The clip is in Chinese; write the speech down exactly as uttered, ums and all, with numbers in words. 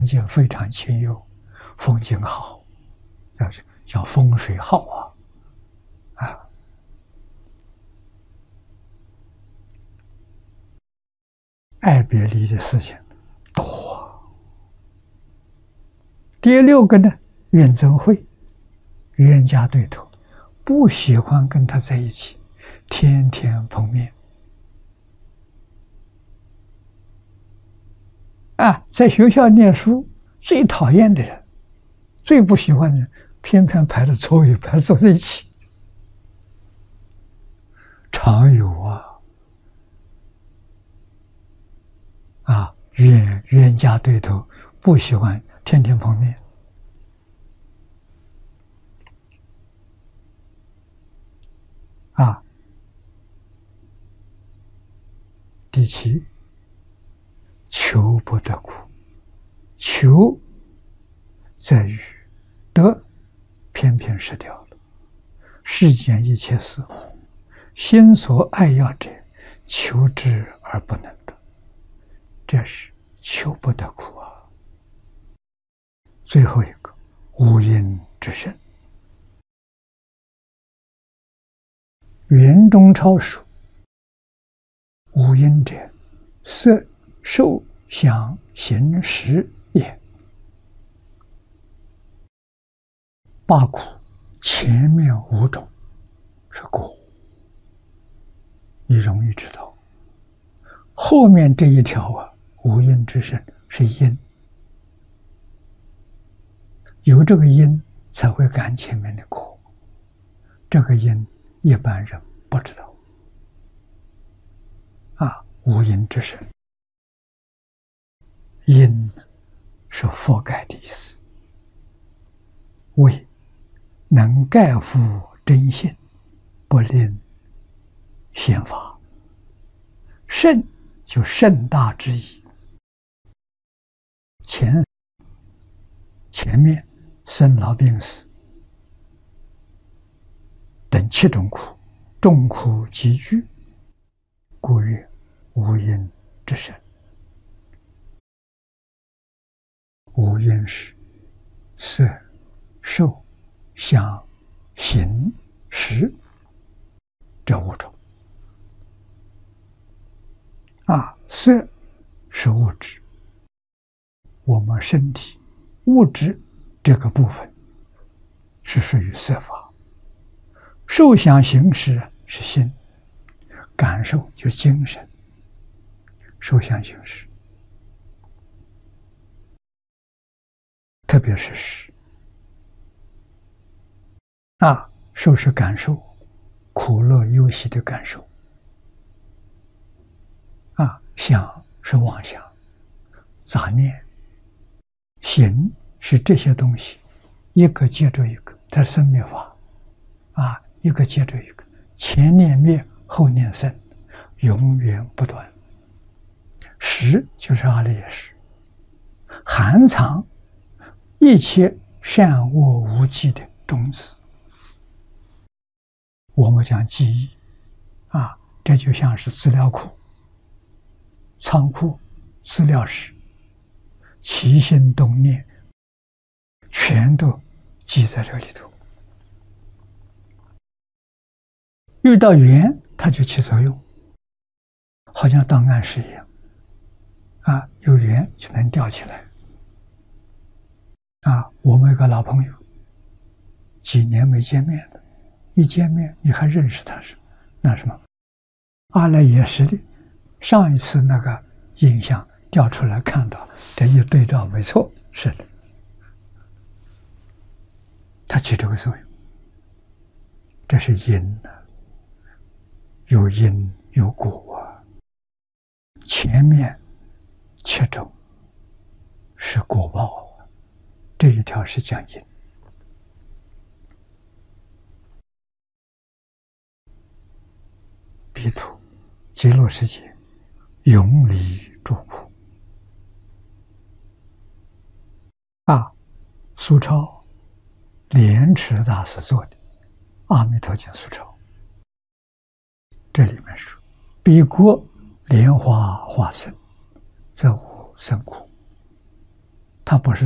境非常清幽，风景好，叫叫风水好啊啊！爱别离的事情多。第六个呢，怨憎会，冤家对头，不喜欢跟他在一起，天天碰面。啊，在学校念书最讨厌的人，最不喜欢的人，偏偏排着座位排坐在一起，常有啊。啊，冤冤家对头，不喜欢天天碰面。啊，第七，求不得苦，求在于得，偏偏失掉了。世间一切事物，心所爱要者，求之而不能得，这是求不得苦啊。最后一个，无因之身。圆中超说：无因者，色受想行识也。八苦前面五种是果，你容易知道。后面这一条啊，无因之身是因，有这个因才会感前面的果，这个因一般人不知道。啊，无因之身，因是覆盖的意思。为能盖覆真性，不令显法。甚就甚大之意。前前面生老病死等七种苦，众苦集聚，故曰无因之身。无因是色受想行识这五种。啊，色是物质，我们身体物质这个部分是属于色法。受想行识是心，感受就是精神。受想行识，特别是识。啊，受是感受，苦乐忧喜的感受。啊，想是妄想、杂念，行是这些东西，一个接着一个，它生灭法。啊，一个接着一个，前念灭，后念生，永远不断。识就是阿赖耶识，含藏一切善恶无记的种子。我们讲记忆，啊，这就像是资料库、仓库、资料室，起心动念全都记在这里头。遇到缘，它就起作用，好像档案室一样。啊，有缘就能调起来。啊，我们有个老朋友，几年没见面了，一见面你还认识他是那什么？阿赖耶识的上一次那个印象调出来看到，这一对照，没错，是的，它起这个作用，这是因呢、啊，有因有果啊。前面七种是果报，这一条是讲因。彼土极乐世界永离诸苦。啊，苏超莲池大师做的《阿弥陀经》苏超，这里面说：彼国莲花化身，则无生苦。 它不是